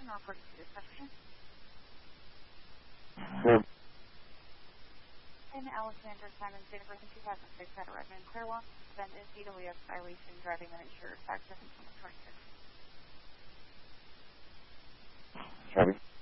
location or reporting to dispatch. In Alexander Simon, date of birth in 2006, at Redmond, Clearwater, suspended DWS violation, driving uninsured, 5 seconds, 26. Copy.